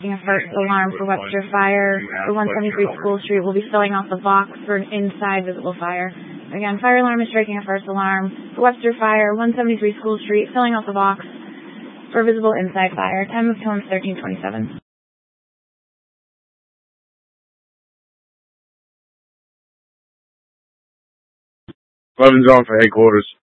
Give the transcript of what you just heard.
A first alarm for Webster Fire for 173 School Street. Will be filling off the box for an inside visible fire. Again, fire alarm is striking a first alarm for Webster Fire, 173 School Street, filling off the box for visible inside fire. Time of tone 1327. 11's on for headquarters.